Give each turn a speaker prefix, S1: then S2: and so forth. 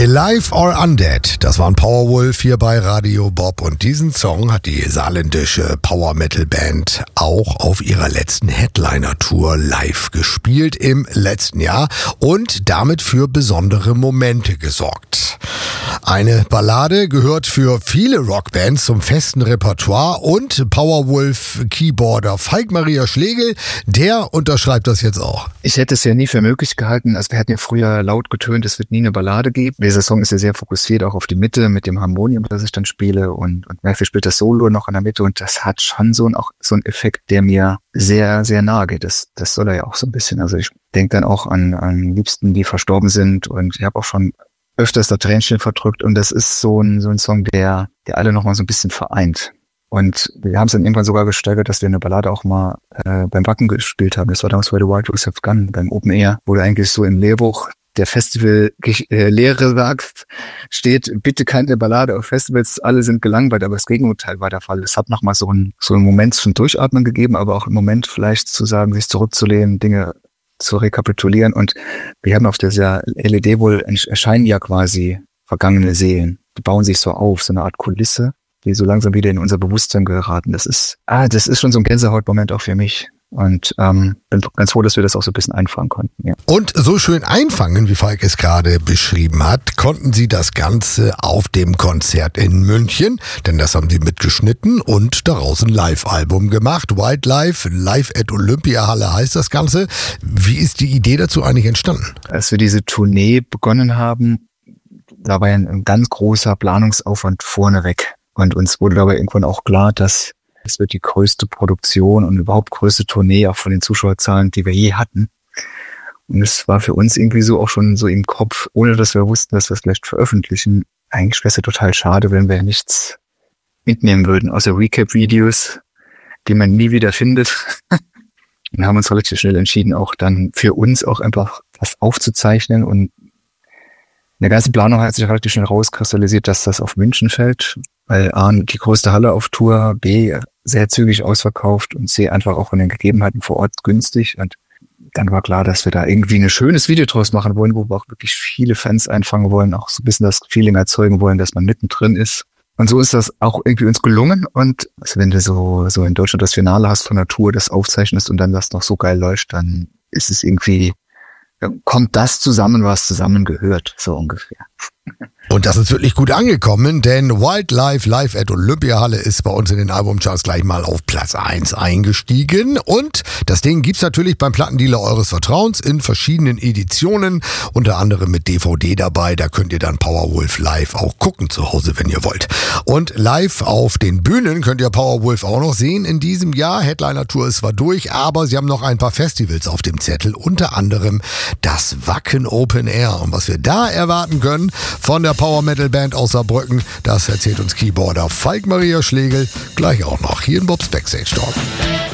S1: Alive or Undead, das waren Powerwolf hier bei Radio Bob und diesen Song hat die saarländische Power-Metal-Band auch auf ihrer letzten Headliner-Tour live gespielt im letzten Jahr und damit für besondere Momente gesorgt. Eine Ballade gehört für viele Rockbands zum festen Repertoire und Powerwolf-Keyboarder Falk-Maria Schlegel, der unterschreibt das jetzt auch.
S2: Ich hätte es ja nie für möglich gehalten, also wir hatten ja früher laut getönt, es wird nie eine Ballade geben. Dieser Song ist ja sehr fokussiert auch auf die Mitte mit dem Harmonium, das ich dann spiele und Murphy spielt das Solo noch in der Mitte und das hat schon so einen Effekt, der mir sehr, sehr nahe geht. Das soll er ja auch so ein bisschen. Also ich denke dann auch an Liebsten, die verstorben sind und ich habe auch schon öfters da Tränchen verdrückt und das ist so ein Song, der alle nochmal so ein bisschen vereint. Und wir haben es dann irgendwann sogar gesteigert, dass wir eine Ballade auch mal beim Wacken gespielt haben. Das war damals bei The Wild Rose Have Gone, beim Open Air, wo du eigentlich so im Lehrbuch der Festival-Lehre sagt, steht, bitte keine Ballade auf Festivals, alle sind gelangweilt, aber das Gegenteil war der Fall. Es hat nochmal so einen Moment zum Durchatmen gegeben, aber auch einen Moment vielleicht zu sagen, sich zurückzulehnen, Dinge zu rekapitulieren. Und wir haben auf dieser LED wohl erscheinen ja quasi vergangene Seelen. Die bauen sich so auf, so eine Art Kulisse, die so langsam wieder in unser Bewusstsein geraten. Das ist schon so ein Gänsehautmoment auch für mich. Und bin ganz froh, dass wir das auch so ein bisschen einfangen konnten. Ja.
S1: Und so schön einfangen, wie Falk es gerade beschrieben hat, konnten Sie das Ganze auf dem Konzert in München, denn das haben Sie mitgeschnitten und daraus ein Live-Album gemacht. Wildlife, Live at Olympiahalle heißt das Ganze. Wie ist die Idee dazu eigentlich entstanden?
S2: Als wir diese Tournee begonnen haben, da war ja ein ganz großer Planungsaufwand vorneweg. Und uns wurde dabei irgendwann auch klar, dass es wird die größte Produktion und überhaupt größte Tournee auch von den Zuschauerzahlen, die wir je hatten. Und es war für uns irgendwie so auch schon so im Kopf, ohne dass wir wussten, dass wir es vielleicht veröffentlichen. Eigentlich wäre es ja total schade, wenn wir nichts mitnehmen würden, außer Recap-Videos, die man nie wieder findet. Und haben uns relativ schnell entschieden, auch dann für uns auch einfach was aufzuzeichnen. Und in der ganzen Planung hat sich relativ schnell rauskristallisiert, dass das auf München fällt, weil A, die größte Halle auf Tour, B, sehr zügig ausverkauft und C, einfach auch von den Gegebenheiten vor Ort günstig. Und dann war klar, dass wir da irgendwie ein schönes Video draus machen wollen, wo wir auch wirklich viele Fans einfangen wollen, auch so ein bisschen das Feeling erzeugen wollen, dass man mittendrin ist. Und so ist das auch irgendwie uns gelungen. Und also wenn du so in Deutschland das Finale hast von der Tour, das aufzeichnest und dann das noch so geil läuft, dann ist es irgendwie, kommt das zusammen, was zusammengehört, so ungefähr.
S1: Und das ist wirklich gut angekommen, denn Wildlife Live at Olympiahalle ist bei uns in den Albumcharts gleich mal auf Platz 1 eingestiegen. Und das Ding gibt's natürlich beim Plattendealer eures Vertrauens in verschiedenen Editionen, unter anderem mit DVD dabei. Da könnt ihr dann Powerwolf live auch gucken zu Hause, wenn ihr wollt. Und live auf den Bühnen könnt ihr Powerwolf auch noch sehen in diesem Jahr. Headliner-Tour ist zwar durch, aber sie haben noch ein paar Festivals auf dem Zettel, unter anderem das Wacken Open Air. Und was wir da erwarten können von der Power Metal Band aus Saarbrücken, das erzählt uns Keyboarder Falk-Maria Schlegel gleich auch noch hier in Bobs Backstage Talk.